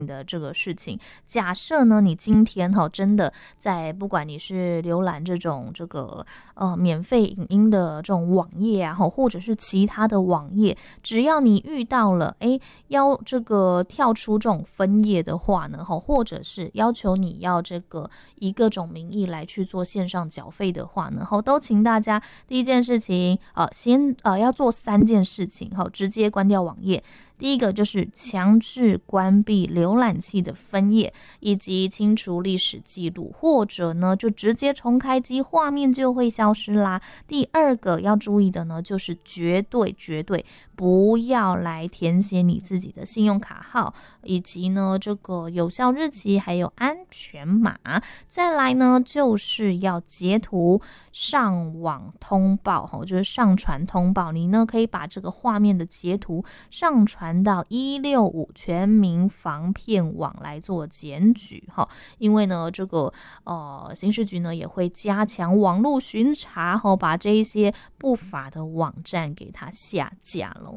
的这个事情。假设呢，你今天真的在不管你是浏览这种免费影音的这种网页啊，或者是其他的网页，只要你遇到了要这个跳出这种分页的话呢，或者是要求你要以各种名义来去做线上缴费的话呢，都请大家第一件事情先要做3件事情，直接关掉网页。第一个就是强制关闭浏览器的分页，以及清除历史记录，或者呢就直接重开机，画面就会消失啦。第二个要注意的呢，就是绝对不要来填写你自己的信用卡号，以及呢这个有效日期还有安全码。再来呢就是要截图上网通报，就是上传通报。你呢可以把这个画面的截图上传到165全民防骗网来做检举，因为呢刑事局呢也会加强网络巡查，把这一些不法的网站给它下架咯。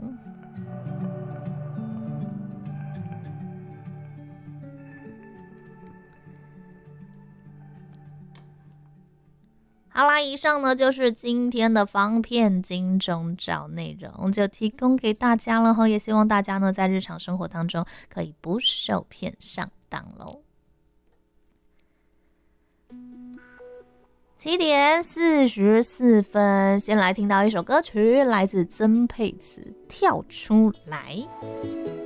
好啦，以上呢就是今天的防骗金钟罩内容，就提供给大家了，也希望大家呢在日常生活当中可以不受骗上当咯。7点44分，先来听到一首歌曲，来自曾沛慈《跳出来》。